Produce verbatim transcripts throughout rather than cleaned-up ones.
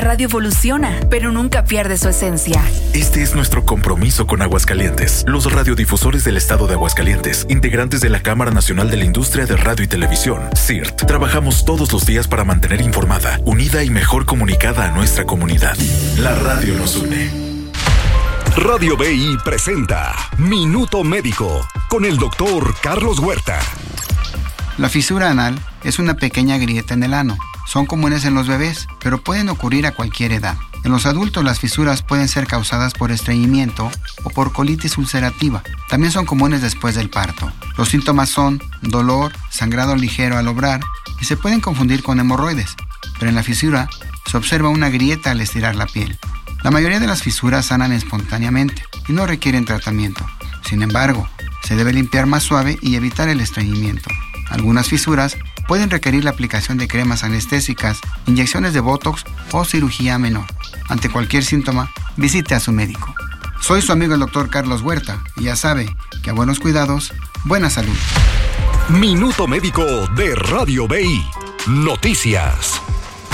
Radio evoluciona, pero nunca pierde su esencia. Este es nuestro compromiso con Aguascalientes. Los radiodifusores del estado de Aguascalientes, integrantes de la Cámara Nacional de la Industria de Radio y Televisión, C I R T, trabajamos todos los días para mantener informada, unida y mejor comunicada a nuestra comunidad. La radio nos une. Radio B I presenta Minuto Médico con el doctor Carlos Huerta. La fisura anal es una pequeña grieta en el ano. Son comunes en los bebés, pero pueden ocurrir a cualquier edad. En los adultos las fisuras pueden ser causadas por estreñimiento o por colitis ulcerativa. También son comunes después del parto. Los síntomas son dolor, sangrado ligero al obrar y se pueden confundir con hemorroides. Pero en la fisura se observa una grieta al estirar la piel. La mayoría de las fisuras sanan espontáneamente y no requieren tratamiento. Sin embargo, se debe limpiar más suave y evitar el estreñimiento. Algunas fisuras pueden requerir la aplicación de cremas anestésicas, inyecciones de botox o cirugía menor. Ante cualquier síntoma, visite a su médico. Soy su amigo el doctor Carlos Huerta y ya sabe que a buenos cuidados, buena salud. Minuto Médico de Radio B I. Noticias.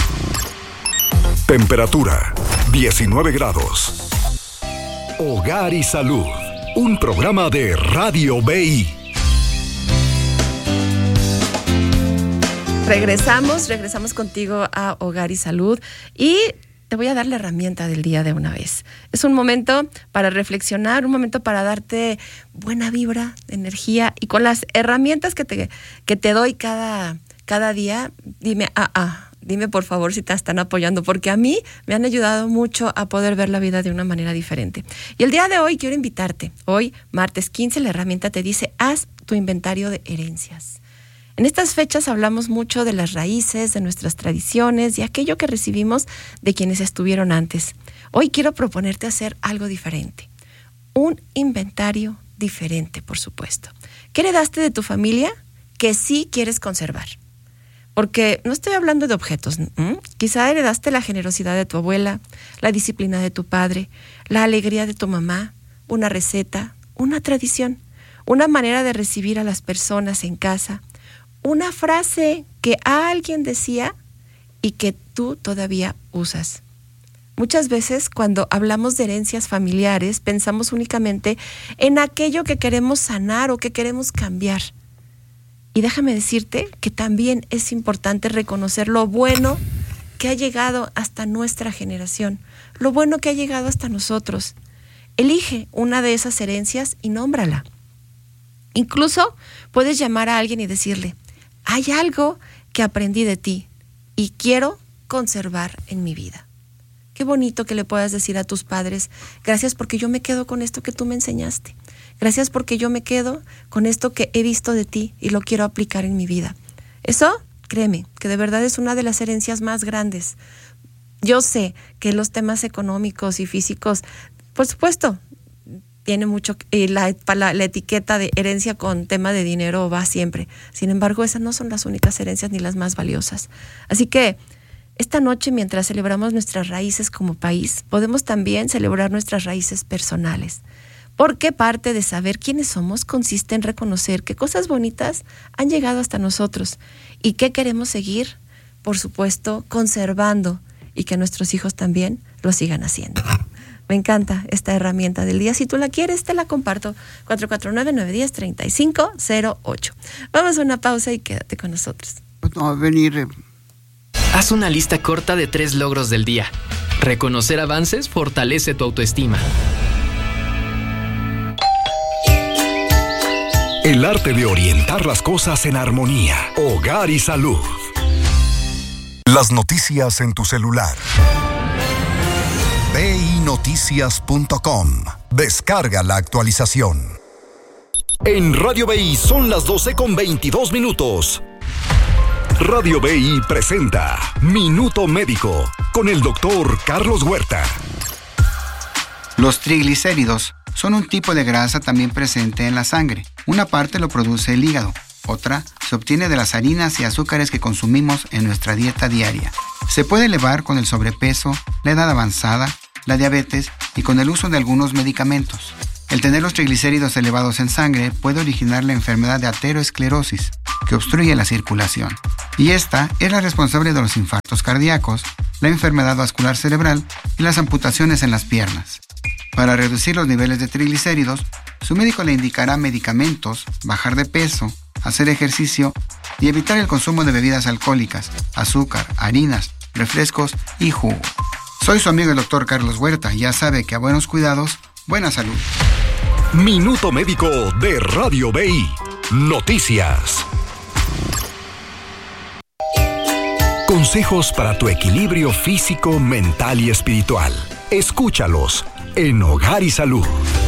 Temperatura diecinueve grados. Hogar y Salud. Un programa de Radio B I. Regresamos, regresamos contigo a Hogar y Salud y te voy a dar la herramienta del día de una vez. Es un momento para reflexionar, un momento para darte buena vibra, energía y con las herramientas que te, que te doy cada, cada día, dime, ah, ah, dime por favor si te están apoyando, porque a mí me han ayudado mucho a poder ver la vida de una manera diferente. Y el día de hoy quiero invitarte, hoy, martes quince, la herramienta te dice, haz tu inventario de herencias. En estas fechas hablamos mucho de las raíces, de nuestras tradiciones y aquello que recibimos de quienes estuvieron antes. Hoy quiero proponerte hacer algo diferente. Un inventario diferente, por supuesto. ¿Qué heredaste de tu familia que sí quieres conservar? Porque no estoy hablando de objetos. ¿Mm? Quizá heredaste la generosidad de tu abuela, la disciplina de tu padre, la alegría de tu mamá, una receta, una tradición, una manera de recibir a las personas en casa, una frase que alguien decía y que tú todavía usas. Muchas veces cuando hablamos de herencias familiares pensamos únicamente en aquello que queremos sanar o que queremos cambiar. Y déjame decirte que también es importante reconocer lo bueno que ha llegado hasta nuestra generación, lo bueno que ha llegado hasta nosotros. Elige una de esas herencias y nómbrala. Incluso puedes llamar a alguien y decirle, hay algo que aprendí de ti y quiero conservar en mi vida. Qué bonito que le puedas decir a tus padres, gracias porque yo me quedo con esto que tú me enseñaste. Gracias porque yo me quedo con esto que he visto de ti y lo quiero aplicar en mi vida. Eso, créeme, que de verdad es una de las herencias más grandes. Yo sé que los temas económicos y físicos, por supuesto, tiene mucho, y la, la, la etiqueta de herencia con tema de dinero va siempre. Sin embargo, esas no son las únicas herencias ni las más valiosas. Así que esta noche, mientras celebramos nuestras raíces como país, podemos también celebrar nuestras raíces personales. Porque parte de saber quiénes somos consiste en reconocer qué cosas bonitas han llegado hasta nosotros y qué queremos seguir, por supuesto, conservando y que nuestros hijos también lo sigan haciendo. Me encanta esta herramienta del día. Si tú la quieres, te la comparto. cuatro cuatro nueve, nueve uno cero, tres cinco cero ocho. Vamos a una pausa y quédate con nosotros. No, venir. Haz una lista corta de tres logros del día. Reconocer avances fortalece tu autoestima. El arte de orientar las cosas en armonía. Hogar y Salud. Las noticias en tu celular. B I noticias punto com. Descarga la actualización. En Radio B I son las doce con veintidós minutos. Radio B I presenta Minuto Médico con el doctor Carlos Huerta. Los triglicéridos son un tipo de grasa también presente en la sangre. Una parte lo produce el hígado, otra se obtiene de las harinas y azúcares que consumimos en nuestra dieta diaria. Se puede elevar con el sobrepeso, la edad avanzada, la diabetes y con el uso de algunos medicamentos. El tener los triglicéridos elevados en sangre puede originar la enfermedad de ateroesclerosis, que obstruye la circulación. Y esta es la responsable de los infartos cardíacos, la enfermedad vascular cerebral y las amputaciones en las piernas. Para reducir los niveles de triglicéridos, su médico le indicará medicamentos, bajar de peso, hacer ejercicio y evitar el consumo de bebidas alcohólicas, azúcar, harinas, refrescos y jugo. Soy su amigo el doctor Carlos Huerta y ya sabe que a buenos cuidados, buena salud. Minuto Médico de Radio B I. Noticias. Consejos para tu equilibrio físico, mental y espiritual. Escúchalos en Hogar y Salud.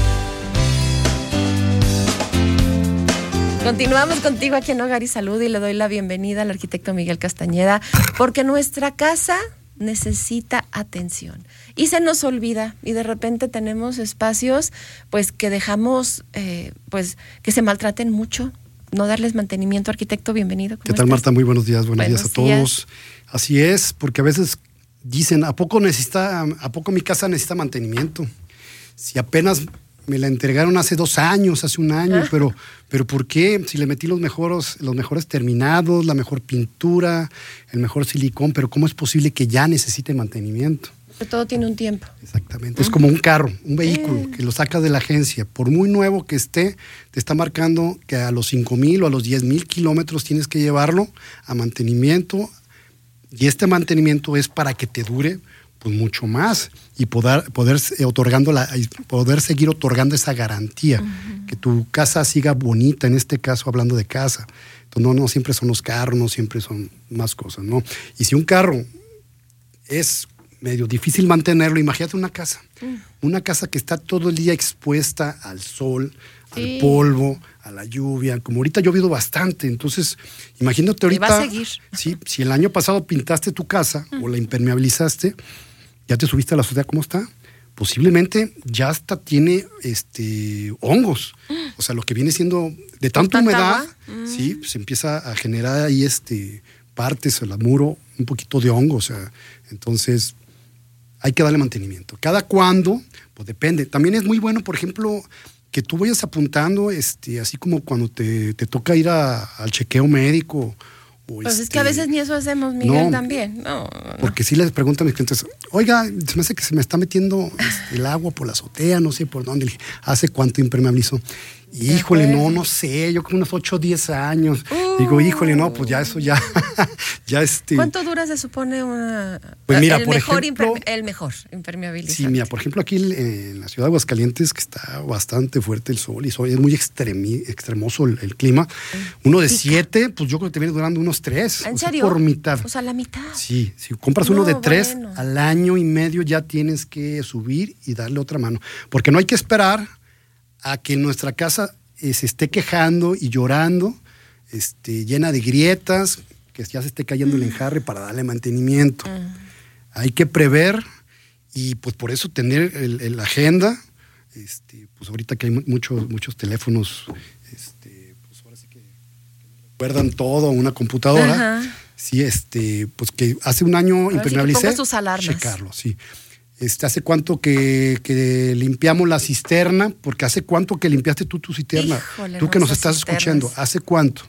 Continuamos contigo aquí en Hogar y Salud y le doy la bienvenida al arquitecto Miguel Castañeda, porque nuestra casa necesita atención y se nos olvida y de repente tenemos espacios pues que dejamos eh, pues que se maltraten mucho, no darles mantenimiento. Arquitecto, bienvenido. ¿Qué tal, estás? Marta? Muy buenos días, buenos, buenos días a todos. Días. Así es, porque a veces dicen, ¿a poco necesita, a poco mi casa necesita mantenimiento? Si apenas me la entregaron hace dos años, hace un año, ah. pero, pero ¿por qué? Si le metí los mejores, los mejores terminados, la mejor pintura, el mejor silicón, pero ¿cómo es posible que ya necesite mantenimiento? Todo tiene un tiempo. Exactamente. ¿Mm? Es como un carro, un vehículo eh. que lo sacas de la agencia. Por muy nuevo que esté, te está marcando que a los cinco mil o a los diez mil kilómetros tienes que llevarlo a mantenimiento. Y este mantenimiento es para que te dure pues mucho más y poder, poder, eh, otorgando la, poder seguir otorgando esa garantía, uh-huh. que tu casa siga bonita, en este caso hablando de casa. Entonces, no, no siempre son los carros, no siempre son más cosas, ¿no? Y si un carro es medio difícil mantenerlo, imagínate una casa. Uh-huh. Una casa que está todo el día expuesta al sol, sí. al polvo, a la lluvia, como ahorita ha llovido bastante, entonces imagínate ahorita. Y va a seguir. Sí, si el año pasado pintaste tu casa uh-huh. o la impermeabilizaste, ya te subiste a la azotea, ¿cómo está? Posiblemente ya hasta tiene este, hongos. O sea, lo que viene siendo de tanta humedad, mm. sí, pues empieza a generar ahí este, partes, el muro, un poquito de hongo. O sea, entonces hay que darle mantenimiento. ¿Cada cuándo? Pues depende. También es muy bueno, por ejemplo, que tú vayas apuntando, este, así como cuando te, te toca ir a, al chequeo médico. Pues este, es que a veces ni eso hacemos, Miguel, no, también. No, no. Porque sí les preguntan a mis clientes, oiga, se me hace que se me está metiendo este, el agua por la azotea, no sé por dónde. Le dije, ¿hace cuánto impermeabilizó? Híjole, no, no sé, yo creo unos ocho o diez años. Uh, Digo, híjole, no, pues ya eso ya, ya este... ¿Cuánto dura se supone una... Pues mira, el por mejor ejemplo... Imper, el mejor impermeabilizante? Sí, mira, por ejemplo, aquí en la ciudad de Aguascalientes, que está bastante fuerte el sol y sol, es muy extremi, extremoso el, el clima. Uno de Pica. siete, pues yo creo que te viene durando unos tres. ¿En o serio? Sea, por mitad. O sea, la mitad. Sí, si compras no, uno de tres, bueno. al año y medio ya tienes que subir y darle otra mano. Porque no hay que esperar a que nuestra casa eh, se esté quejando y llorando, este, llena de grietas, que ya se esté cayendo mm. el enjarre para darle mantenimiento. Mm. Hay que prever y pues por eso tener el, el, la agenda, este, pues ahorita que hay muchos, muchos teléfonos, este, pues ahora sí que, que recuerdan todo, una computadora. Ajá. Sí, este, pues que hace un año impermeabilicé. Sí, ponga sus alarmas. Checarlo, sí. Este, ¿hace cuánto que, que limpiamos la cisterna? Porque ¿hace cuánto que limpiaste tú tu cisterna? Híjole, tú que nos estás cisternas. escuchando, ¿hace cuánto?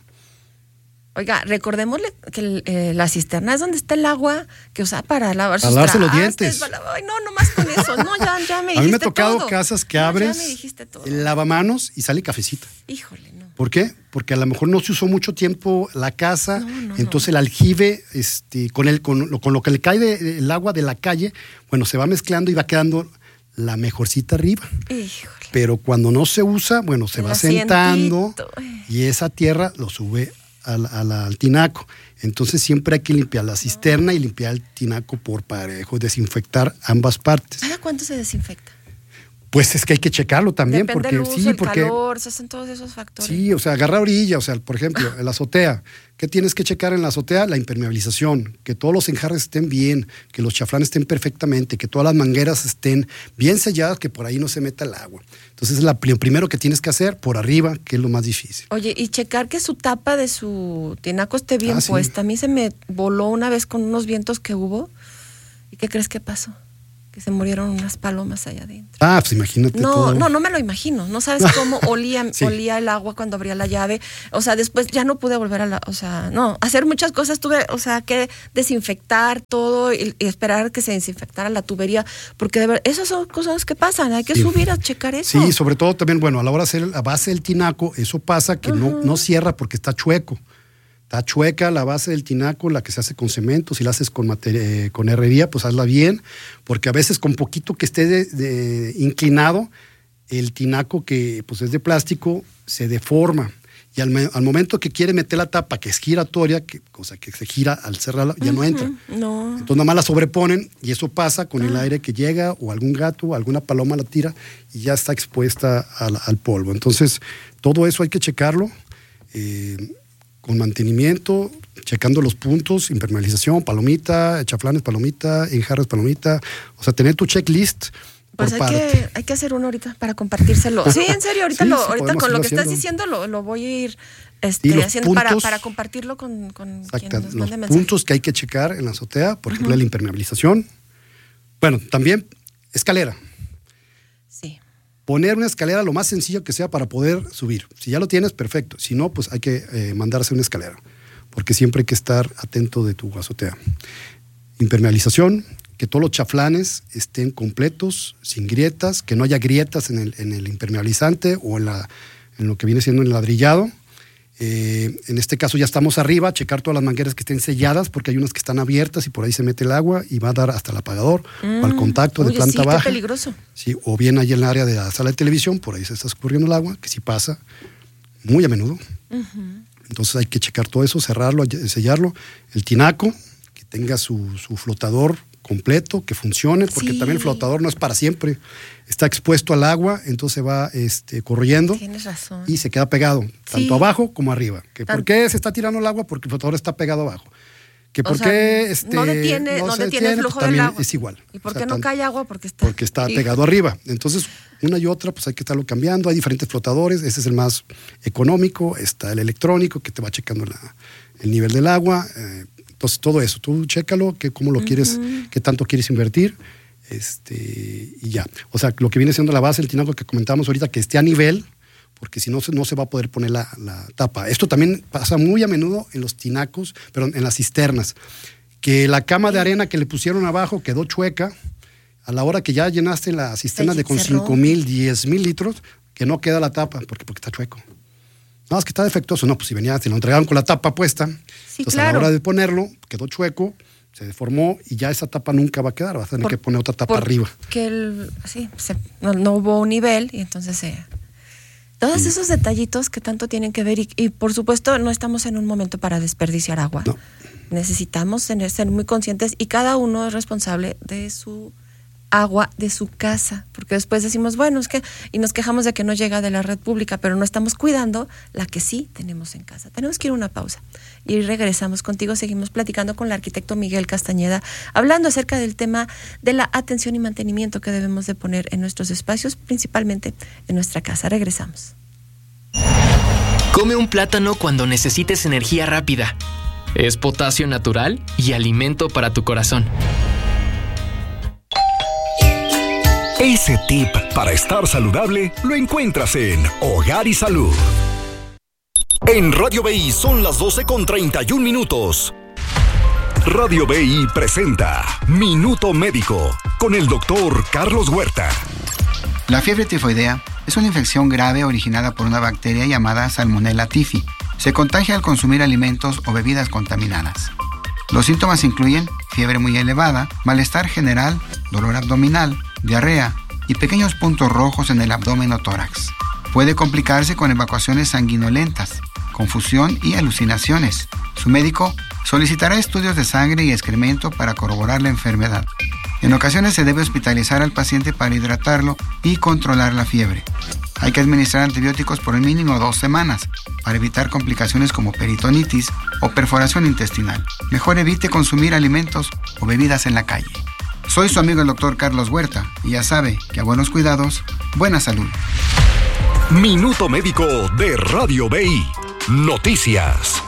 Oiga, recordémosle que eh, la cisterna es donde está el agua que usa para lavar sus lavarse trastes, los dientes. Para, ay, no, nomás con eso. No, ya, ya me dijiste todo. A mí me ha tocado todo. Casas que no, abres el lavamanos y sale cafecita. Híjole, no. ¿Por qué? Porque a lo mejor no se usó mucho tiempo la casa, no, no, entonces no. el aljibe, este, con, el, con, lo, con lo que le cae de, de, el agua de la calle, bueno, se va mezclando y va quedando la mejorcita arriba. Híjole. Pero cuando no se usa, bueno, se el va asientito. sentando y esa tierra lo sube al, al, al tinaco. Entonces siempre hay que limpiar la cisterna y limpiar el tinaco por parejo, desinfectar ambas partes. ¿Cada cuánto se desinfecta? Pues es que hay que checarlo también. Depende porque del uso, sí, el porque calor, se hacen todos esos factores. Sí, o sea, agarra orilla, o sea, por ejemplo, en la azotea. ¿Qué tienes que checar en la azotea? La impermeabilización, que todos los enjarres estén bien, que los chaflanes estén perfectamente, que todas las mangueras estén bien selladas, que por ahí no se meta el agua. Entonces es la, lo primero que tienes que hacer por arriba, que es lo más difícil. Oye, y checar que su tapa de su tinaco esté bien ah, puesta. Sí. A mí se me voló una vez con unos vientos que hubo. ¿Y qué crees que pasó? que se murieron unas palomas allá adentro. Ah, pues imagínate No, todo. no, no me lo imagino. No sabes cómo olía, Sí. olía el agua cuando abría la llave. O sea, después ya no pude volver a la, o sea, no, hacer muchas cosas tuve, o sea, que desinfectar todo y, y esperar que se desinfectara la tubería, porque de verdad, esas son cosas que pasan, hay que Sí. subir a checar eso. Sí, sobre todo también, bueno, a la hora de hacer la base del tinaco, eso pasa que no, no cierra porque está chueco. Está chueca la base del tinaco, la que se hace con cemento. Si la haces con, materia, eh, con herrería, pues hazla bien, porque a veces con poquito que esté de, de inclinado, el tinaco que pues es de plástico se deforma. Y al, me, al momento que quiere meter la tapa, que es giratoria, que, o sea, que se gira al cerrarla, ya uh-huh, no entra. No. Entonces nada más la sobreponen y eso pasa con ah. el aire que llega o algún gato o alguna paloma la tira y ya está expuesta al, al polvo. Entonces todo eso hay que checarlo. Eh, con mantenimiento, checando los puntos, impermeabilización, palomita, chaflanes, palomita, enjarres, palomita, o sea, tener tu checklist pues por hay parte. Que, hay que hacer uno ahorita para compartírselo. Sí, en serio, ahorita, sí, lo, sí, ahorita con lo que haciendo. estás diciendo lo, lo voy a ir este, haciendo puntos, para, para compartirlo con, con exacto, quien nos los mande mensaje. puntos que hay que checar en la azotea, por ejemplo, uh-huh. la impermeabilización. Bueno, también escalera. Sí. Poner una escalera lo más sencillo que sea para poder subir. Si ya lo tienes, perfecto. Si no, pues hay que eh, mandarse una escalera, porque siempre hay que estar atento de tu azotea. Impermeabilización, que todos los chaflanes estén completos, sin grietas, que no haya grietas en el, en el impermeabilizante o en, la, en lo que viene siendo el ladrillado. Eh, en este caso ya estamos arriba, checar todas las mangueras que estén selladas, porque hay unas que están abiertas y por ahí se mete el agua y va a dar hasta el apagador mm, o al contacto oye, de planta sí, baja. Qué peligroso. Sí, o bien ahí en el área de la sala de televisión, por ahí se está escurriendo el agua, que sí pasa muy a menudo. Uh-huh. Entonces hay que checar todo eso, cerrarlo, sellarlo. El tinaco, que tenga su, su flotador completo, que funcione, porque sí. también el flotador no es para siempre. Está expuesto al agua, entonces va este, corriendo. Tienes razón. Y se queda pegado, sí. tanto abajo como arriba. ¿Que ¿Por qué se está tirando el agua? Porque el flotador está pegado abajo. ¿Que ¿Por sea, qué este, no detiene, no no detiene, detiene el flujo pues del agua? Es igual. ¿Y por o sea, qué no tan, cae agua? Porque está, porque está pegado arriba. Entonces, una y otra, pues hay que estarlo cambiando. Hay diferentes flotadores. Ese es el más económico. Está el electrónico, que te va checando la, el nivel del agua. Eh, entonces, todo eso. Tú chécalo, que cómo lo quieres, uh-huh. qué tanto quieres invertir. Este, y ya. O sea, lo que viene siendo la base, el tinaco que comentábamos ahorita, que esté a nivel, porque si no, no se va a poder poner la, la tapa. Esto también pasa muy a menudo en los tinacos, perdón, en las cisternas. Que la cama de arena que le pusieron abajo quedó chueca, a la hora que ya llenaste la cisterna de con cinco mil, diez mil litros, que no queda la tapa, porque, porque está chueco. No, es que está defectuoso. No, pues si venía, si lo entregaron con la tapa puesta, sí, entonces claro. a la hora de ponerlo, quedó chueco, se deformó y ya esa tapa nunca va a quedar, vas a tener por, que poner otra tapa arriba. Que el, sí, se, no, no hubo un nivel y entonces se... Todos sí. esos detallitos que tanto tienen que ver y, y por supuesto no estamos en un momento para desperdiciar agua. No. Necesitamos tener, ser muy conscientes y cada uno es responsable de su agua, de su casa, porque después decimos, bueno, es que, y nos quejamos de que no llega de la red pública, pero no estamos cuidando la que sí tenemos en casa. Tenemos que ir a una pausa y regresamos contigo, seguimos platicando con el arquitecto Miguel Castañeda, hablando acerca del tema de la atención y mantenimiento que debemos de poner en nuestros espacios, principalmente en nuestra casa. Regresamos. Come un plátano cuando necesites energía rápida. Es potasio natural y alimento para tu corazón. Ese tip para estar saludable lo encuentras en Hogar y Salud. En Radio B I son las doce con treinta y un minutos. Radio B I presenta Minuto Médico con el doctor Carlos Huerta. La fiebre tifoidea es una infección grave originada por una bacteria llamada Salmonella typhi. Se contagia al consumir alimentos o bebidas contaminadas. Los síntomas incluyen fiebre muy elevada, malestar general, dolor abdominal, diarrea y pequeños puntos rojos en el abdomen o tórax. Puede complicarse con evacuaciones sanguinolentas, confusión y alucinaciones. Su médico solicitará estudios de sangre y excremento para corroborar la enfermedad. En ocasiones se debe hospitalizar al paciente para hidratarlo y controlar la fiebre. Hay que administrar antibióticos por el mínimo dos semanas para evitar complicaciones como peritonitis o perforación intestinal. Mejor evite consumir alimentos o bebidas en la calle. Soy su amigo el doctor Carlos Huerta y ya sabe que a buenos cuidados, buena salud. Minuto Médico de Radio B I. Noticias.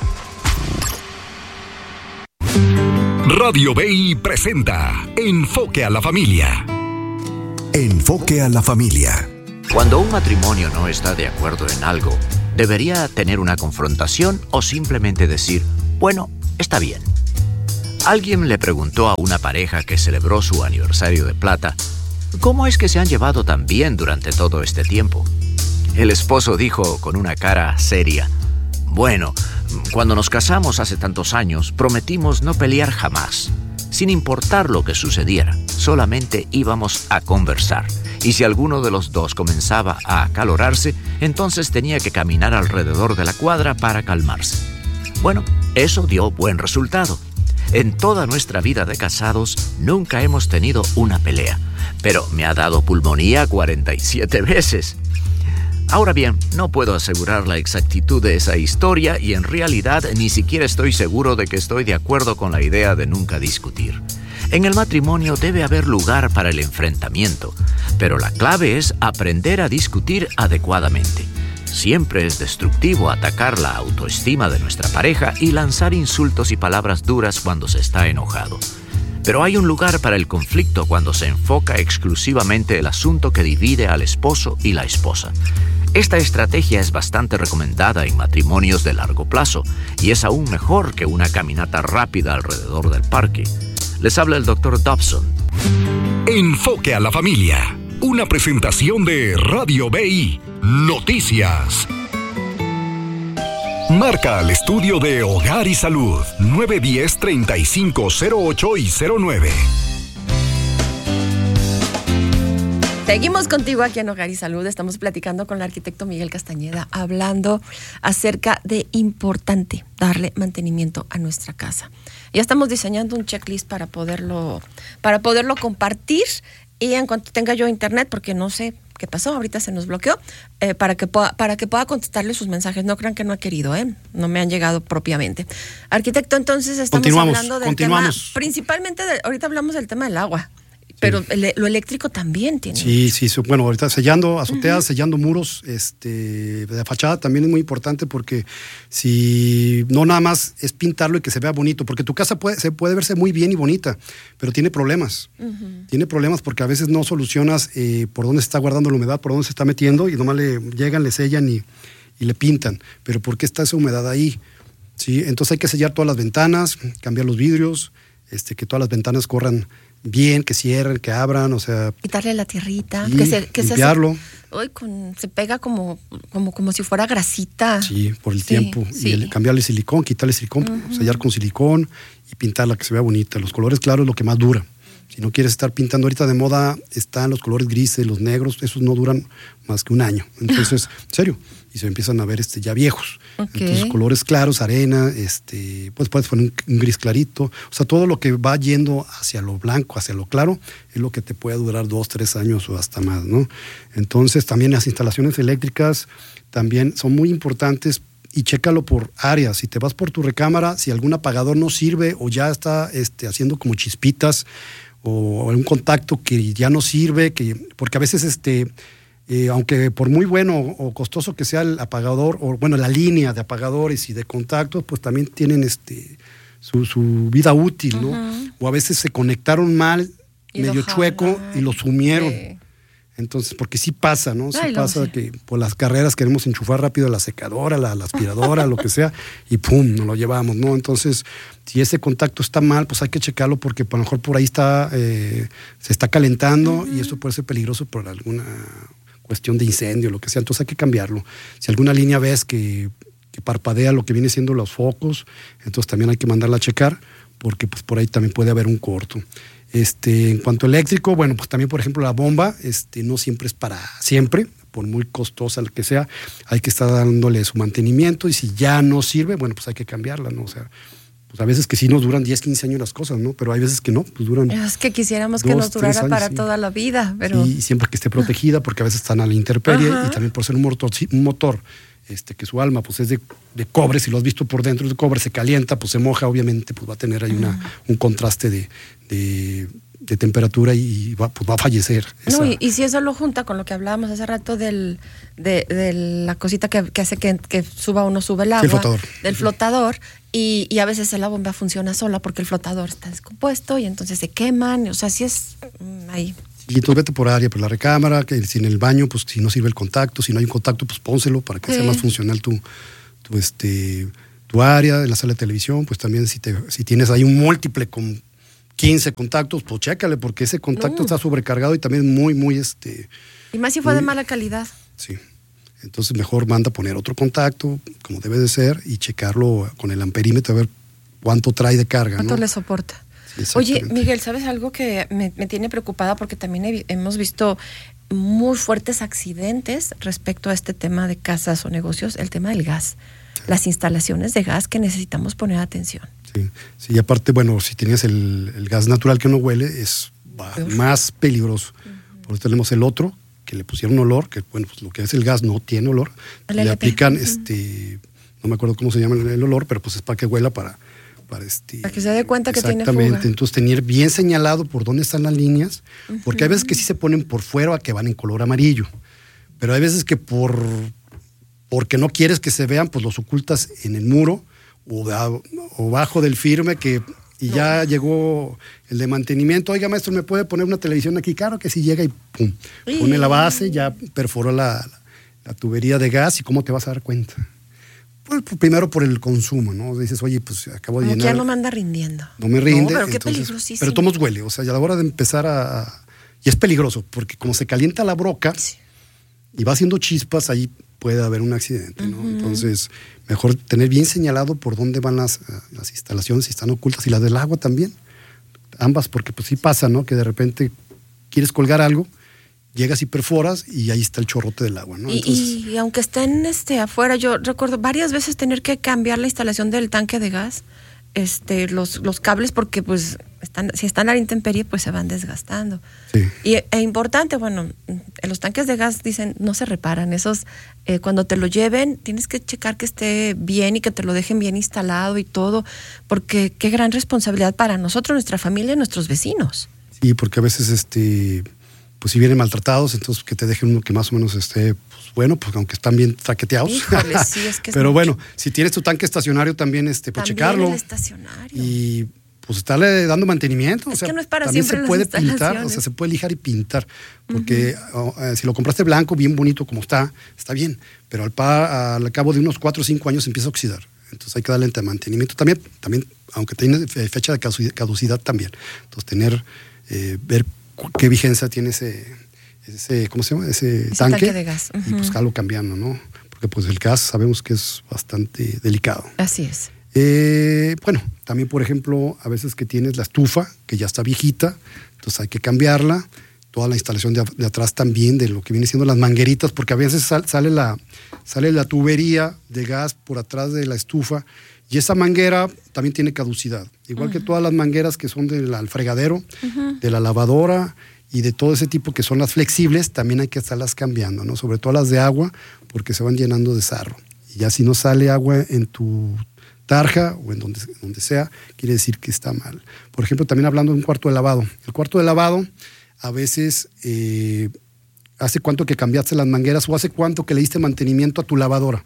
Radio B I presenta Enfoque a la Familia. Enfoque a la familia. Cuando un matrimonio no está de acuerdo en algo, ¿debería tener una confrontación o simplemente decir, bueno, está bien? Alguien le preguntó a una pareja que celebró su aniversario de plata, ¿cómo es que se han llevado tan bien durante todo este tiempo? El esposo dijo con una cara seria, bueno, cuando nos casamos hace tantos años, prometimos no pelear jamás. Sin importar lo que sucediera, solamente íbamos a conversar. Y si alguno de los dos comenzaba a acalorarse, entonces tenía que caminar alrededor de la cuadra para calmarse. Bueno, eso dio buen resultado. En toda nuestra vida de casados, nunca hemos tenido una pelea. Pero me ha dado pulmonía cuarenta y siete veces. Ahora bien, no puedo asegurar la exactitud de esa historia y en realidad ni siquiera estoy seguro de que estoy de acuerdo con la idea de nunca discutir. En el matrimonio debe haber lugar para el enfrentamiento, pero la clave es aprender a discutir adecuadamente. Siempre es destructivo atacar la autoestima de nuestra pareja y lanzar insultos y palabras duras cuando se está enojado. Pero hay un lugar para el conflicto cuando se enfoca exclusivamente el asunto que divide al esposo y la esposa. Esta estrategia es bastante recomendada en matrimonios de largo plazo y es aún mejor que una caminata rápida alrededor del parque. Les habla el doctor Dobson. Enfoque a la familia. Una presentación de Radio B I. Noticias. Marca al estudio de Hogar y Salud nueve uno cero, treinta y cinco cero ocho y cero nueve. Seguimos contigo aquí en Hogar y Salud. Estamos platicando con el arquitecto Miguel Castañeda, hablando acerca de importante darle mantenimiento a nuestra casa. Ya estamos diseñando un checklist para poderlo, para poderlo compartir y en cuanto tenga yo internet, porque no sé qué pasó, ahorita se nos bloqueó, eh, para que pueda, para que pueda contestarle sus mensajes. No crean que no ha querido, ¿eh? No me han llegado propiamente. Arquitecto, entonces estamos hablando del tema, principalmente, de, ahorita hablamos del tema del agua. Pero sí. el, lo eléctrico también tiene. Sí, sí, bueno, ahorita sellando azoteas, uh-huh. sellando muros, este, de fachada también es muy importante porque si no nada más es pintarlo y que se vea bonito, porque tu casa puede, se puede verse muy bien y bonita, pero tiene problemas. Uh-huh. Tiene problemas porque a veces no solucionas eh, por dónde se está guardando la humedad, por dónde se está metiendo y nomás le llegan, le sellan y, y le pintan. Pero ¿por qué está esa humedad ahí? ¿Sí? Entonces hay que sellar todas las ventanas, cambiar los vidrios, este, que todas las ventanas corran bien, que cierren, que abran, o sea... Quitarle la tierrita, sí, que se... Que limpiarlo. Se, hace, uy, con, se pega como, como, como si fuera grasita. Sí, por el sí, tiempo. Sí. Y el, cambiarle silicón, quitarle silicón, uh-huh. sellar con silicón y pintarla que se vea bonita. Los colores claros es lo que más dura. Si no quieres estar pintando, ahorita de moda están los colores grises, los negros, esos no duran más que un año. Entonces, en serio, y se empiezan a ver este, ya viejos. Okay. Entonces, colores claros, arena, este, pues puedes poner un, un gris clarito. O sea, todo lo que va yendo hacia lo blanco, hacia lo claro, es lo que te puede durar dos, tres años o hasta más, ¿no? Entonces, también las instalaciones eléctricas también son muy importantes. Y chécalo por áreas. Si te vas por tu recámara, si algún apagador no sirve o ya está este, haciendo como chispitas o un contacto que ya no sirve, que, porque a veces, este, eh, aunque por muy bueno o costoso que sea el apagador, o bueno, la línea de apagadores y de contactos, pues también tienen este, su, su vida útil, ¿no? Uh-huh. O a veces se conectaron mal, y medio chueco, y lo sumieron. Sí. Entonces, porque sí pasa, ¿no? Sí Ay, pasa no sé. que por las carreras queremos enchufar rápido la secadora, la, la aspiradora, lo que sea, y pum, nos lo llevamos, ¿no? Entonces, si ese contacto está mal, pues hay que checarlo porque a lo mejor por ahí está, eh, se está calentando uh-huh. y eso puede ser peligroso por alguna cuestión de incendio, lo que sea. Entonces hay que cambiarlo. Si alguna línea ves que, que parpadea lo que viene siendo los focos, entonces también hay que mandarla a checar porque pues por ahí también puede haber un corto. Este, en cuanto a eléctrico, bueno, pues también, por ejemplo, la bomba este, no siempre es para siempre, por muy costosa que sea, hay que estar dándole su mantenimiento y si ya no sirve, bueno, pues hay que cambiarla, ¿no? O sea, pues a veces que sí nos duran diez, quince años las cosas, ¿no? Pero hay veces que no, pues duran... Es que quisiéramos dos, que nos durara años, para sí. toda la vida, pero... Sí, siempre que esté protegida, porque a veces están a la intemperie uh-huh. y también por ser un motor, un motor este, que su alma pues es de, de cobre, si lo has visto por dentro de cobre, se calienta, pues se moja, obviamente, pues va a tener ahí uh-huh. una, un contraste de... De, de temperatura y va, pues va a fallecer. Esa... No, y, y si eso lo junta con lo que hablábamos hace rato del, de, de la cosita que, que hace que, que suba o no sube el agua, sí, el flotador. del flotador, y, y a veces la bomba funciona sola porque el flotador está descompuesto y entonces se queman, o sea, sí es ahí. Y entonces vete por área, por la recámara, que si en el baño, pues si no sirve el contacto, si no hay un contacto, pues pónselo para que sí. sea más funcional tu, tu, este, tu área. En la sala de televisión, pues también si, te, si tienes ahí un múltiple con quince contactos, pues chécale, porque ese contacto no. está sobrecargado y también muy, muy... este Y más si fue muy, de mala calidad. Sí. Entonces mejor manda poner otro contacto, como debe de ser, y checarlo con el amperímetro a ver cuánto trae de carga. ¿Cuánto ¿no? le soporta? Sí, Oye, Miguel, ¿sabes algo que me, me tiene preocupada? Porque también he, hemos visto muy fuertes accidentes respecto a este tema de casas o negocios, el tema del gas, sí. las instalaciones de gas que necesitamos poner atención. Sí, sí, y aparte, bueno, si tienes el, el gas natural que no huele, es Uf. más peligroso. Uh-huh. Por eso tenemos el otro, que le pusieron olor, que bueno, pues lo que es el gas no tiene olor. Le L P. aplican, uh-huh. este, no me acuerdo cómo se llama el olor, pero pues es para que huela para... Para, este, para que se dé cuenta que tiene fuga. Exactamente, entonces tener bien señalado por dónde están las líneas, uh-huh. porque hay veces que sí se ponen por fuera que van en color amarillo, pero hay veces que por porque no quieres que se vean, pues los ocultas en el muro o, da, o bajo del firme que y no. ya llegó el de mantenimiento. Oiga, maestro, ¿me puede poner una televisión aquí? Claro que sí, llega y pum, sí. pone la base, ya perforó la, la, la tubería de gas y ¿cómo te vas a dar cuenta? Pues primero por el consumo, ¿no? Dices, oye, pues acabo de Como llenar. Ya no me anda rindiendo. No me rinde. No, pero qué entonces, peligrosísimo. Pero tomos huele, o sea, ya a la hora de empezar a... Y es peligroso, porque como se calienta la broca sí. y va haciendo chispas, ahí puede haber un accidente, ¿no? Uh-huh. Entonces, mejor tener bien señalado por dónde van las, las instalaciones, si están ocultas, y las del agua también. Ambas, porque pues sí pasa, ¿no? Que de repente quieres colgar algo, llegas y perforas y ahí está el chorrote del agua, ¿no? Y, Entonces, y, y aunque estén este, afuera, yo recuerdo varias veces tener que cambiar la instalación del tanque de gas, este, los, los cables, porque pues están, si están a la intemperie, pues se van desgastando. Sí. Y es importante, bueno, en los tanques de gas dicen, no se reparan, esos, eh, cuando te lo lleven, tienes que checar que esté bien y que te lo dejen bien instalado y todo, porque qué gran responsabilidad para nosotros, nuestra familia y nuestros vecinos. Sí, porque a veces, este... pues si vienen maltratados, entonces que te dejen uno que más o menos esté, pues bueno, pues aunque están bien traqueteados. Híjole, sí, es que es Pero mucho. Bueno, si tienes tu tanque estacionario también, este, pues también checarlo. El estacionario. Y pues estarle dando mantenimiento. Es o sea, que no es para también siempre se puede las pintar, o sea, se puede lijar y pintar. Porque uh-huh. uh, si lo compraste blanco, bien bonito como está, está bien. Pero al, pa, al cabo de unos cuatro o cinco años empieza a oxidar. Entonces hay que darle mantenimiento también, también aunque tiene fecha de caducidad también. Entonces tener, eh, ver qué vigencia tiene ese... ese ¿cómo se llama? Ese, ese tanque, tanque de gas. Uh-huh. Y pues estarlo cambiando, ¿no? Porque pues el gas sabemos que es bastante delicado. Así es. Eh, bueno, también por ejemplo, a veces que tienes la estufa, que ya está viejita, entonces hay que cambiarla. Toda la instalación de, de atrás también, de lo que viene siendo las mangueritas, porque a veces sal, sale, la, sale la tubería de gas por atrás de la estufa, y esa manguera también tiene caducidad. Igual uh-huh. que todas las mangueras que son del fregadero, uh-huh. de la lavadora, y de todo ese tipo que son las flexibles, también hay que estarlas cambiando, ¿no? Sobre todo las de agua, porque se van llenando de sarro. Y ya si no sale agua en tu tarja o en donde, donde sea, quiere decir que está mal. Por ejemplo, también hablando de un cuarto de lavado. El cuarto de lavado, a veces, eh, ¿hace cuánto que cambiaste las mangueras o hace cuánto que le diste mantenimiento a tu lavadora?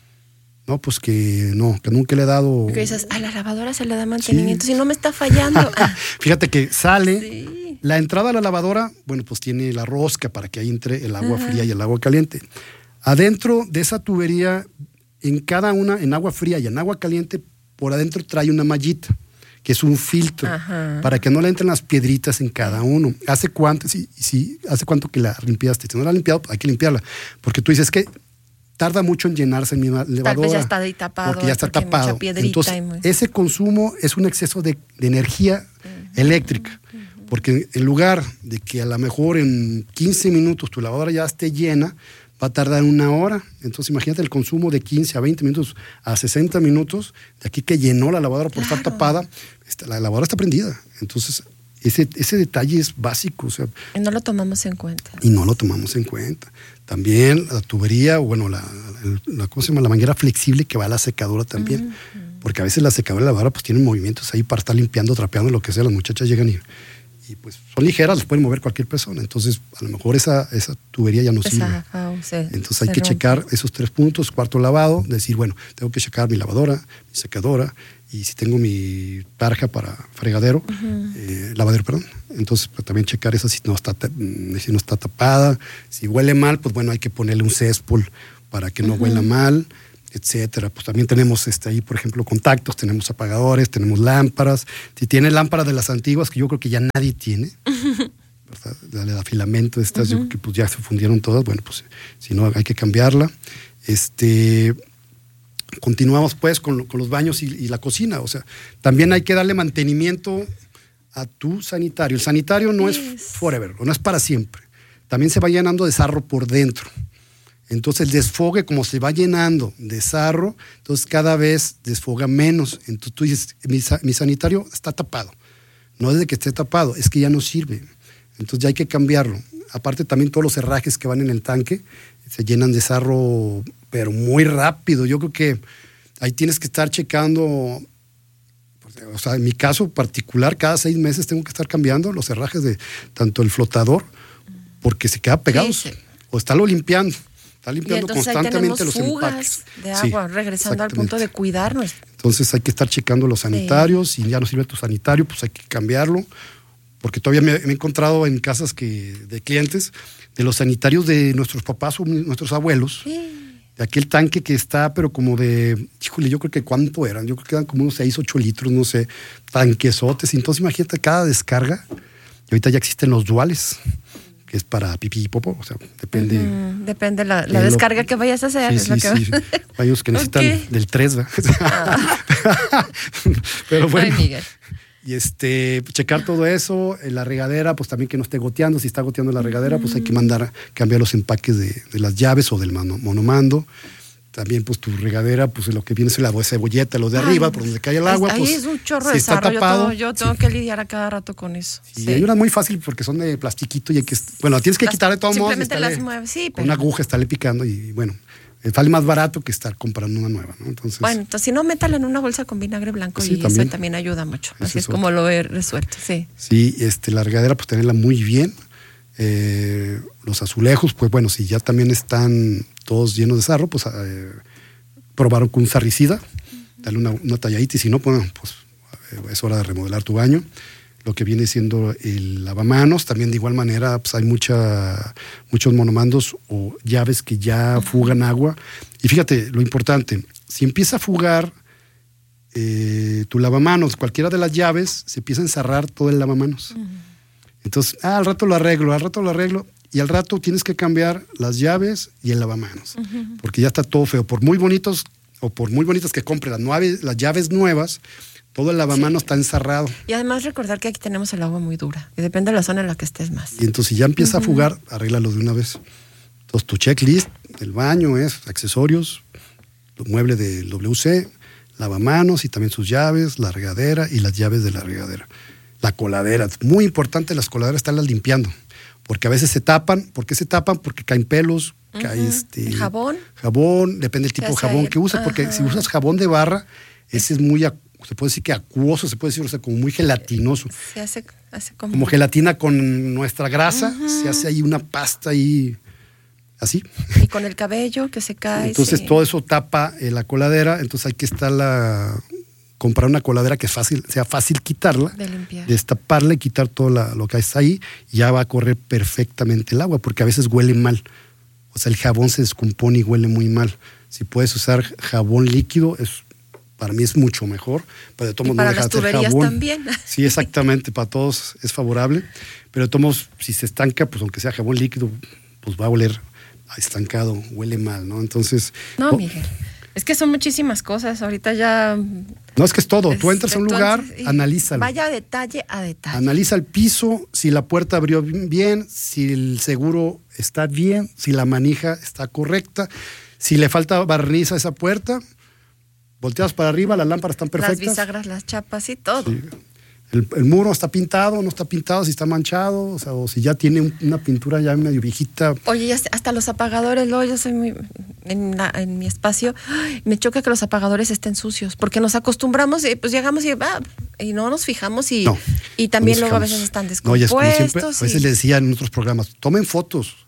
No, pues que no, que nunca le he dado... Porque dices, a la lavadora se le da mantenimiento, sí. si no me está fallando. Fíjate que sale... Sí. La entrada a la lavadora, bueno, pues tiene la rosca para que ahí entre el agua uh-huh. fría y el agua caliente. Adentro de esa tubería, en cada una, en agua fría y en agua caliente, por adentro trae una mallita, que es un filtro, uh-huh. para que no le entren las piedritas en cada uno. ¿Hace cuánto, sí, sí, hace cuánto que la limpiaste? Si no la has limpiado, hay que limpiarla. Porque tú dices que tarda mucho en llenarse mi lavadora. Tal vez ya está ahí tapado. Porque ya está porque tapado. Entonces, muy... ese consumo es un exceso de, de energía uh-huh. eléctrica. Porque en lugar de que a lo mejor en quince minutos tu lavadora ya esté llena, va a tardar una hora. Entonces imagínate el consumo de quince a veinte minutos a sesenta minutos, de aquí que llenó la lavadora por claro. estar tapada, la lavadora está prendida. Entonces ese, ese detalle es básico. O sea, y no lo tomamos en cuenta. Y no lo tomamos en cuenta. También la tubería, bueno, la, la, ¿cómo se llama? La manguera flexible que va a la secadora también. Uh-huh. Porque a veces la secadora y la lavadora pues tienen movimientos ahí para estar limpiando, trapeando, lo que sea. Las muchachas llegan y... y pues son ligeras, las pueden mover cualquier persona. Entonces, a lo mejor esa, esa tubería ya no esa, sirve. Oh, se, Entonces hay que rompe. checar esos tres puntos, cuarto lavado, decir, bueno, tengo que checar mi lavadora, mi secadora, y si tengo mi tarja para fregadero, uh-huh. eh, lavadero, perdón. Entonces, pues, también checar esa si no, está, si no está tapada. Si huele mal, pues bueno, hay que ponerle un céspol para que no uh-huh. huela mal, etcétera. Pues también tenemos este, ahí, por ejemplo, contactos, tenemos apagadores, tenemos lámparas. Si tiene lámparas de las antiguas, que yo creo que ya nadie tiene, uh-huh. ¿verdad? La de filamento, estas, uh-huh. yo creo que pues ya se fundieron todas. Bueno, pues si no, hay que cambiarla. Este... Continuamos pues con, con los baños y, y la cocina, o sea, también hay que darle mantenimiento a tu sanitario. El sanitario no yes. es forever, no es para siempre. También se va llenando de sarro por dentro. Entonces el desfogue, como se va llenando de sarro, entonces cada vez desfoga menos. Entonces tú dices, mi, mi sanitario está tapado. No es de que esté tapado, es que ya no sirve. Entonces ya hay que cambiarlo. Aparte también todos los herrajes que van en el tanque se llenan de sarro, pero muy rápido. Yo creo que ahí tienes que estar checando, o sea, en mi caso particular, cada seis meses tengo que estar cambiando los herrajes de tanto el flotador, porque se queda pegado, sí, sí. o estarlo limpiando, está limpiando constantemente los empaques de agua, sí, regresando al punto de cuidarnos. Entonces hay que estar checando los sanitarios, sí. Si ya no sirve tu sanitario, pues hay que cambiarlo, porque todavía me, me he encontrado en casas que, de clientes, de los sanitarios de nuestros papás o nuestros abuelos, sí. de aquel tanque que está, pero como de, híjole, yo creo que cuánto eran, yo creo que eran como unos seis, ocho litros, no sé, tanquesotes. Entonces imagínate cada descarga, y ahorita ya existen los duales, que es para pipí y popo, o sea, depende. Uh-huh. Depende la, la descarga lo, que vayas a hacer. Sí, es sí, lo que sí. Hay unos que necesitan okay. del tres, ¿verdad? Ah. Pero bueno. Ay, Miguel. Y este, checar todo eso, en la regadera, pues también que no esté goteando. Si está goteando la regadera, pues hay que mandar a cambiar los empaques de, de las llaves o del mano, monomando. También, pues tu regadera, pues lo que viene es la cebolleta, lo de arriba, Ay, por donde cae el agua. Ahí pues, es un chorro si de está sarro. tapado, yo tengo, yo tengo sí. que lidiar a cada rato con eso. Y sí. hay unas muy fácil porque son de plastiquito y hay que, bueno, tienes que las, quitar de todos modos. Simplemente las mueves, sí. Con pero... una aguja, estarle picando y bueno. Sale más barato que estar comprando una nueva, ¿no? Entonces, bueno, entonces si no, métala en una bolsa con vinagre blanco sí, y también, eso también ayuda mucho. Así es, es como lo he resuelto, sí. Sí, este, la regadera, pues tenerla muy bien. Eh, los azulejos, pues bueno, si ya también están todos llenos de sarro, pues eh, probaron con un sarricida, uh-huh. darle una, una talladita y si no, bueno, pues eh, es hora de remodelar tu baño. Lo que viene siendo el lavamanos, también de igual manera pues hay mucha, muchos monomandos o llaves que ya fugan agua. Y fíjate, lo importante, si empieza a fugar eh, tu lavamanos, cualquiera de las llaves, se empieza a encerrar todo el lavamanos. Uh-huh. Entonces, ah, al rato lo arreglo, al rato lo arreglo, y al rato tienes que cambiar las llaves y el lavamanos, uh-huh. porque ya está todo feo. Por muy bonitos, o por muy bonitas que compre las, nueve, las llaves nuevas, todo el lavamanos sí. está encerrado. Y además recordar que aquí tenemos el agua muy dura. Y depende de la zona en la que estés más. Y entonces si ya empieza uh-huh. a fugar, arréglalo de una vez. Entonces tu checklist del baño es accesorios, mueble del W C, lavamanos y también sus llaves, la regadera y las llaves de la regadera. La coladera, muy importante las coladeras estarlas limpiando. Porque a veces se tapan. ¿Por qué se tapan? Porque caen pelos, uh-huh. cae este... ¿Jabón? Jabón, depende del tipo de jabón que uses. Porque si usas jabón de barra, ese es muy... se puede decir que acuoso, se puede decir, o sea, como muy gelatinoso. Se hace, hace como... como gelatina con nuestra grasa, uh-huh. se hace ahí una pasta ahí, así. Y con el cabello que se cae. Entonces sí. todo eso tapa eh, la coladera, entonces hay que estarla, comprar una coladera que es fácil, sea fácil quitarla, de limpiar, destaparla y quitar todo la, lo que está ahí, y ya va a correr perfectamente el agua, porque a veces huele mal. O sea, el jabón se descompone y huele muy mal. Si puedes usar jabón líquido, es para mí es mucho mejor, pero de todos modos no deja de hacer jabón. También. Sí, exactamente, para todos es favorable, pero de todos modos, si se estanca, pues aunque sea jabón líquido, pues va a oler estancado, huele mal, ¿no? Entonces... No, oh, Miguel, es que son muchísimas cosas, ahorita ya... No, es que es todo, tú entras a un lugar, analízalo. Vaya detalle a detalle. Analiza el piso, si la puerta abrió bien, si el seguro está bien, si la manija está correcta, si le falta barniz a esa puerta... Volteadas para arriba, las lámparas están perfectas. Las bisagras, las chapas y todo. Sí. El, el muro está pintado, no está pintado, si está manchado, o sea, o si ya tiene un, una pintura ya medio viejita. Oye, hasta los apagadores, luego yo soy muy... En, la, en mi espacio, me choca que los apagadores estén sucios, porque nos acostumbramos y pues llegamos y, ah, y no nos fijamos y, no, y también no luego fijamos. A veces están descompuestos. No, y es como siempre, a veces les decía en otros programas, tomen fotos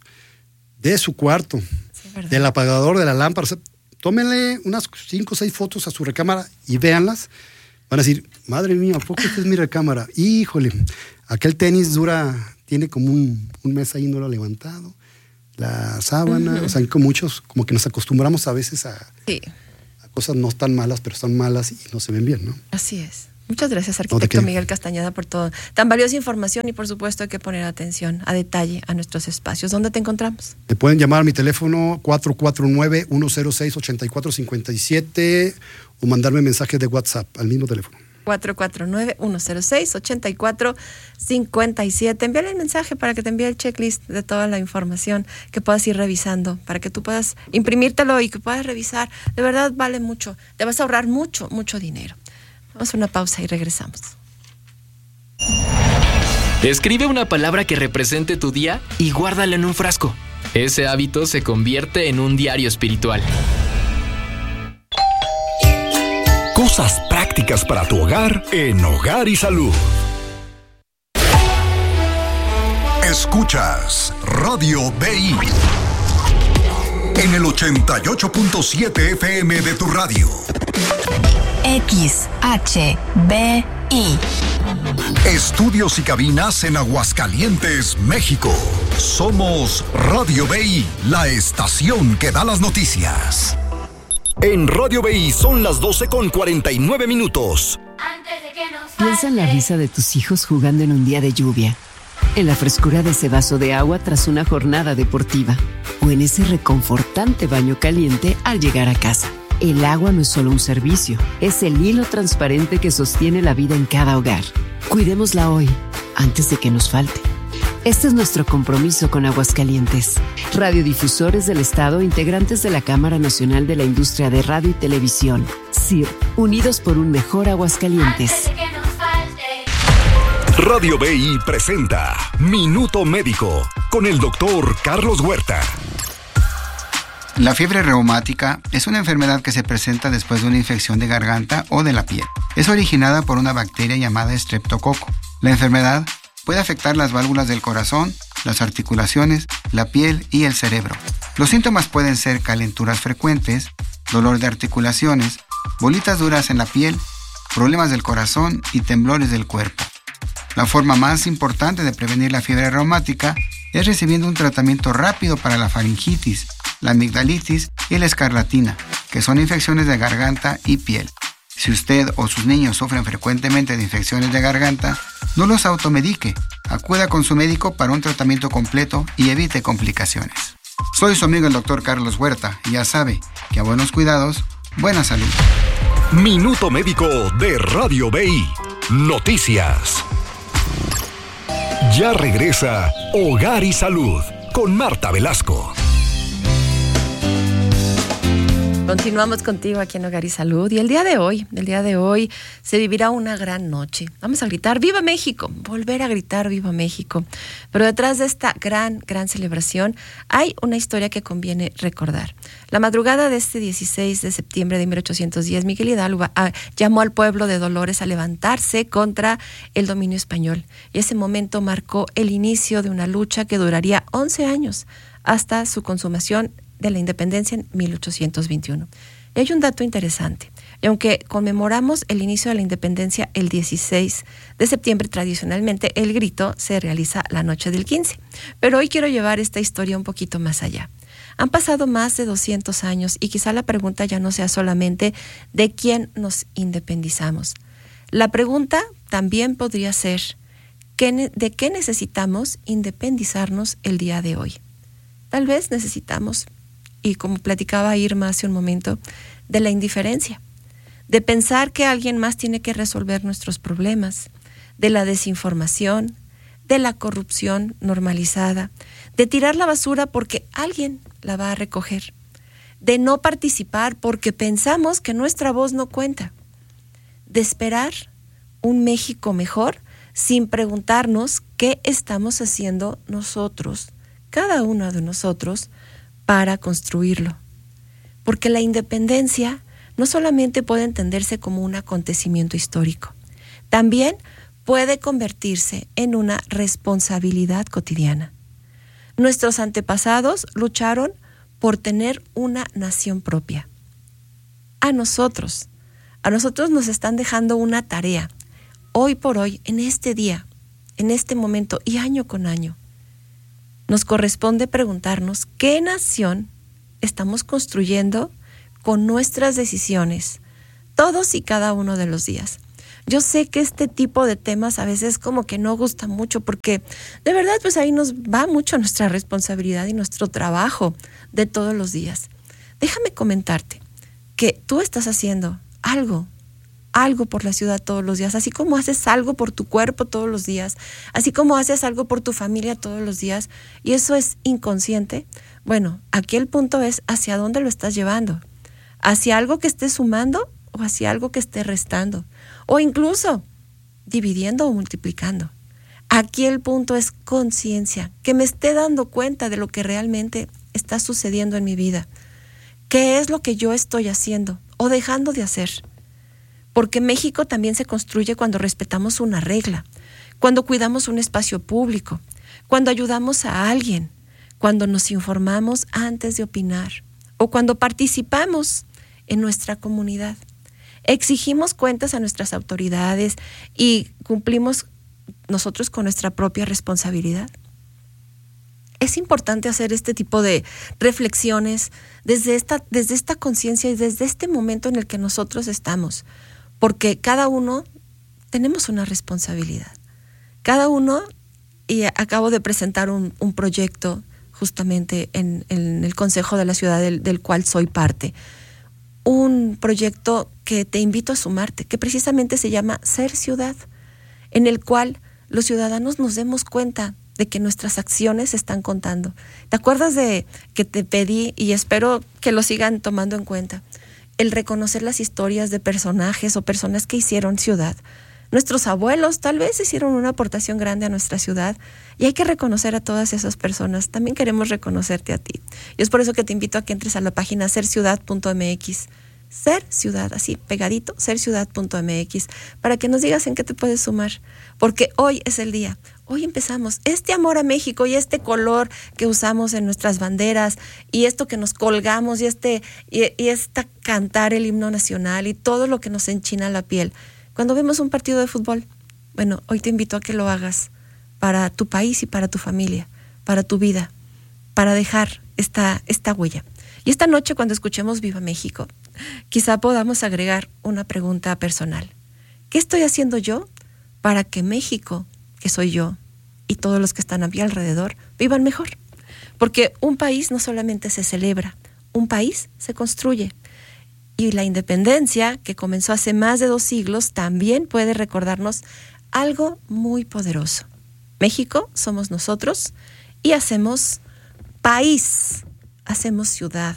de su cuarto, sí, del apagador, de la lámpara, o sea, tómenle unas cinco o seis fotos a su recámara y véanlas, van a decir, madre mía, ¿a poco esta es mi recámara? Híjole, aquel tenis dura, tiene como un, un mes ahí no lo ha levantado. La sábana, uh-huh. o sea, con muchos, como que nos acostumbramos a veces a, sí. a cosas no tan malas, pero son malas y no se ven bien, ¿no? Así es. Muchas gracias, arquitecto no Miguel Castañeda, por todo. Tan valiosa información y, por supuesto, hay que poner atención a detalle a nuestros espacios. ¿Dónde te encontramos? Me pueden llamar a mi teléfono cuatro cuatro nueve, uno cero seis, ocho cuatro cinco siete o mandarme mensajes de WhatsApp al mismo teléfono. cuatro cuatro nueve, uno cero seis, ocho cuatro cinco siete. Envíale el mensaje para que te envíe el checklist de toda la información que puedas ir revisando, para que tú puedas imprimírtelo y que puedas revisar. De verdad vale mucho. Te vas a ahorrar mucho, mucho dinero. Vamos a una pausa y regresamos. Escribe una palabra que represente tu día y guárdala en un frasco. Ese hábito se convierte en un diario espiritual. Cosas prácticas para tu hogar en Hogar y Salud. Escuchas Radio B I en el ochenta y ocho punto siete F M de tu radio. X H B I. Estudios y cabinas en Aguascalientes, México. Somos Radio B I, la estación que da las noticias. En Radio B I son las doce con cuarenta y nueve minutos. Piensa en la risa de tus hijos jugando en un día de lluvia, en la frescura de ese vaso de agua tras una jornada deportiva, o en ese reconfortante baño caliente al llegar a casa. El agua no es solo un servicio, es el hilo transparente que sostiene la vida en cada hogar. Cuidémosla hoy, antes de que nos falte. Este es nuestro compromiso con Aguascalientes. Radiodifusores del Estado, integrantes de la Cámara Nacional de la Industria de Radio y Televisión. C I R, unidos por un mejor Aguascalientes. Radio B I presenta Minuto Médico con el doctor Carlos Huerta. La fiebre reumática es una enfermedad que se presenta después de una infección de garganta o de la piel. Es originada por una bacteria llamada estreptococo. La enfermedad puede afectar las válvulas del corazón, las articulaciones, la piel y el cerebro. Los síntomas pueden ser calenturas frecuentes, dolor de articulaciones, bolitas duras en la piel, problemas del corazón y temblores del cuerpo. La forma más importante de prevenir la fiebre reumática es recibiendo un tratamiento rápido para la faringitis, la amigdalitis y la escarlatina, que son infecciones de garganta y piel. Si usted o sus niños sufren frecuentemente de infecciones de garganta, no los automedique. Acuda con su médico para un tratamiento completo y evite complicaciones. Soy su amigo el doctor Carlos Huerta y ya sabe que a buenos cuidados, buena salud. Minuto Médico de Radio B I. Noticias. Ya regresa Hogar y Salud con Marta Velasco. Continuamos contigo aquí en Hogar y Salud y el día de hoy, el día de hoy se vivirá una gran noche. Vamos a gritar ¡Viva México! Volver a gritar ¡Viva México! Pero detrás de esta gran, gran celebración hay una historia que conviene recordar. La madrugada de este dieciséis de septiembre de mil ochocientos diez, Miguel Hidalgo ah, llamó al pueblo de Dolores a levantarse contra el dominio español y ese momento marcó el inicio de una lucha que duraría once años hasta su consumación de la independencia en mil ochocientos veintiuno. Y hay un dato interesante. Y aunque conmemoramos el inicio de la independencia el dieciséis de septiembre, tradicionalmente el grito se realiza la noche del quince. Pero hoy quiero llevar esta historia un poquito más allá. Han pasado más de doscientos años y quizá la pregunta ya no sea solamente de quién nos independizamos. La pregunta también podría ser ¿de qué necesitamos independizarnos el día de hoy? Tal vez necesitamos, y como platicaba Irma hace un momento, de la indiferencia, de pensar que alguien más tiene que resolver nuestros problemas, de la desinformación, de la corrupción normalizada, de tirar la basura porque alguien la va a recoger, de no participar porque pensamos que nuestra voz no cuenta, de esperar un México mejor sin preguntarnos qué estamos haciendo nosotros, cada uno de nosotros, para construirlo. Porque la independencia no solamente puede entenderse como un acontecimiento histórico, también puede convertirse en una responsabilidad cotidiana. Nuestros antepasados lucharon por tener una nación propia. A nosotros, A nosotros nos están dejando una tarea, hoy por hoy, en este día, en este momento y año con año. Nos corresponde preguntarnos qué nación estamos construyendo con nuestras decisiones, todos y cada uno de los días. Yo sé que este tipo de temas a veces como que no gusta mucho porque de verdad pues ahí nos va mucho nuestra responsabilidad y nuestro trabajo de todos los días. Déjame comentarte que tú estás haciendo algo, algo por la ciudad todos los días, así como haces algo por tu cuerpo todos los días, así como haces algo por tu familia todos los días, y eso es inconsciente. Bueno, aquí el punto es hacia dónde lo estás llevando, hacia algo que esté sumando o hacia algo que esté restando, o incluso dividiendo o multiplicando. Aquí el punto es conciencia, que me esté dando cuenta de lo que realmente está sucediendo en mi vida. ¿Qué es lo que yo estoy haciendo o dejando de hacer? Porque México también se construye cuando respetamos una regla, cuando cuidamos un espacio público, cuando ayudamos a alguien, cuando nos informamos antes de opinar o cuando participamos en nuestra comunidad. Exigimos cuentas a nuestras autoridades y cumplimos nosotros con nuestra propia responsabilidad. Es importante hacer este tipo de reflexiones desde esta, desde esta conciencia y desde este momento en el que nosotros estamos, porque cada uno tenemos una responsabilidad. Cada uno, y acabo de presentar un, un proyecto justamente en, en el Consejo de la Ciudad del, del cual soy parte, un proyecto que te invito a sumarte, que precisamente se llama Ser Ciudad, en el cual los ciudadanos nos demos cuenta de que nuestras acciones están contando. ¿Te acuerdas de que te pedí, y espero que lo sigan tomando en cuenta, el reconocer las historias de personajes o personas que hicieron ciudad? Nuestros abuelos tal vez hicieron una aportación grande a nuestra ciudad y hay que reconocer a todas esas personas. También queremos reconocerte a ti. Y es por eso que te invito a que entres a la página ser ciudad punto m x. Ser Ciudad, así pegadito, ser ciudad punto m x, para que nos digas en qué te puedes sumar. Porque hoy es el día. Hoy empezamos. Este amor a México y este color que usamos en nuestras banderas y esto que nos colgamos y este y, y esta cantar el himno nacional y todo lo que nos enchina la piel. Cuando vemos un partido de fútbol, bueno, hoy te invito a que lo hagas para tu país y para tu familia, para tu vida, para dejar esta, esta huella. Y esta noche, cuando escuchemos Viva México, quizá podamos agregar una pregunta personal. ¿Qué estoy haciendo yo para que México, que soy yo, y todos los que están a mi alrededor, vivan mejor? Porque un país no solamente se celebra, un país se construye. Y la independencia, que comenzó hace más de dos siglos, también puede recordarnos algo muy poderoso. México somos nosotros y hacemos país, hacemos ciudad,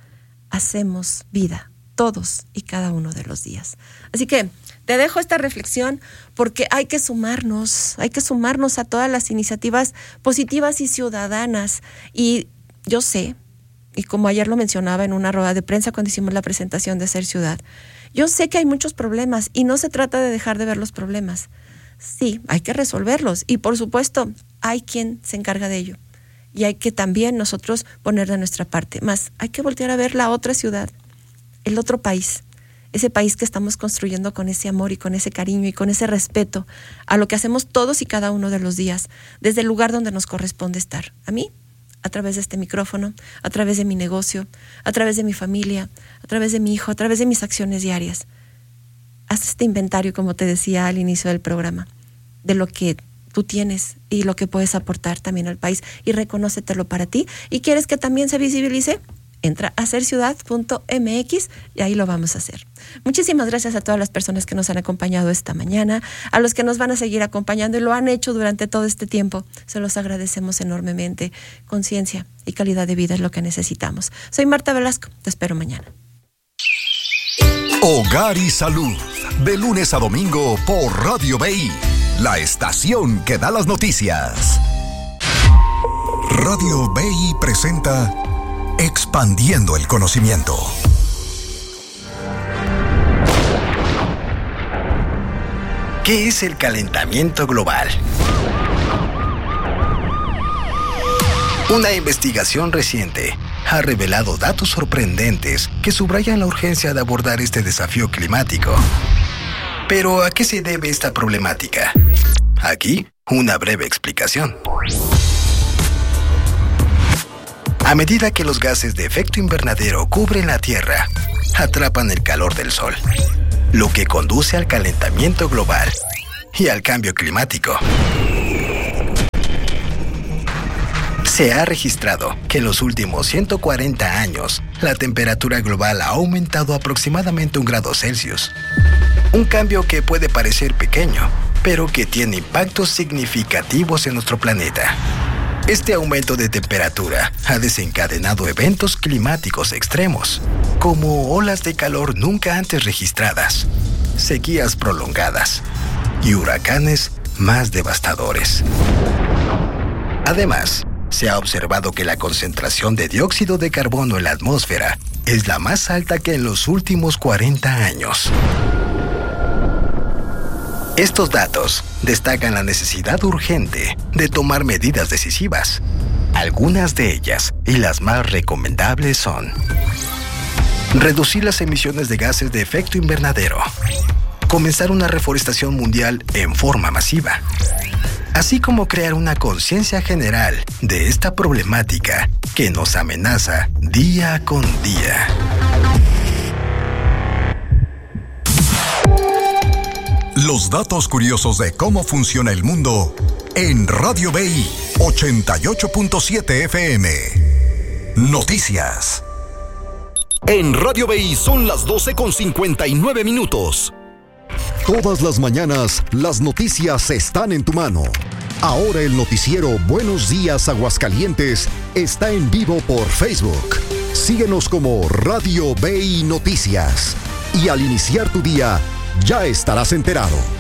hacemos vida, todos y cada uno de los días. Así que te dejo esta reflexión porque hay que sumarnos, hay que sumarnos a todas las iniciativas positivas y ciudadanas. Y yo sé, y como ayer lo mencionaba en una rueda de prensa cuando hicimos la presentación de Ser Ciudad, yo sé que hay muchos problemas y no se trata de dejar de ver los problemas. Sí, hay que resolverlos y por supuesto hay quien se encarga de ello y hay que también nosotros poner de nuestra parte. Más, hay que voltear a ver la otra ciudad, el otro país, ese país que estamos construyendo con ese amor y con ese cariño y con ese respeto a lo que hacemos todos y cada uno de los días, desde el lugar donde nos corresponde estar. A mí, a través de este micrófono, a través de mi negocio, a través de mi familia, a través de mi hijo, a través de mis acciones diarias. Haz este inventario, como te decía al inicio del programa, de lo que tú tienes y lo que puedes aportar también al país y reconócetelo para ti. ¿Y quieres que también se visibilice? Entra a ser ciudad punto m x y ahí lo vamos a hacer. Muchísimas gracias a todas las personas que nos han acompañado esta mañana, a los que nos van a seguir acompañando y lo han hecho durante todo este tiempo. Se los agradecemos enormemente. Conciencia y calidad de vida es lo que necesitamos. Soy Marta Velasco, te espero mañana. Hogar y Salud, de lunes a domingo por Radio B I, la estación que da las noticias. Radio B I presenta Expandiendo el Conocimiento. ¿Qué es el calentamiento global? Una investigación reciente ha revelado datos sorprendentes que subrayan la urgencia de abordar este desafío climático. Pero, ¿a qué se debe esta problemática? Aquí, una breve explicación. A medida que los gases de efecto invernadero cubren la Tierra, atrapan el calor del Sol, lo que conduce al calentamiento global y al cambio climático. Se ha registrado que en los últimos ciento cuarenta años, la temperatura global ha aumentado aproximadamente un grado Celsius. Un cambio que puede parecer pequeño, pero que tiene impactos significativos en nuestro planeta. Este aumento de temperatura ha desencadenado eventos climáticos extremos, como olas de calor nunca antes registradas, sequías prolongadas y huracanes más devastadores. Además, se ha observado que la concentración de dióxido de carbono en la atmósfera es la más alta que en los últimos cuarenta años. Estos datos destacan la necesidad urgente de tomar medidas decisivas. Algunas de ellas, y las más recomendables, son: reducir las emisiones de gases de efecto invernadero, comenzar una reforestación mundial en forma masiva, así como crear una conciencia general de esta problemática que nos amenaza día con día. Los datos curiosos de cómo funciona el mundo en Radio B I ochenta y ocho punto siete F M. Noticias. En Radio B I son las doce con cincuenta y nueve minutos. Todas las mañanas, las noticias están en tu mano. Ahora el noticiero Buenos Días Aguascalientes está en vivo por Facebook. Síguenos como Radio B I Noticias. Y al iniciar tu día, ya estarás enterado.